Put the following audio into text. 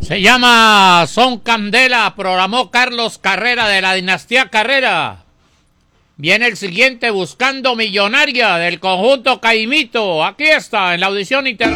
Se llama Son Candela, programó Carlos Carrera de la dinastía Carrera. Viene el siguiente, Buscando Millonaria del conjunto Caimito. Aquí está, en la audición internacional.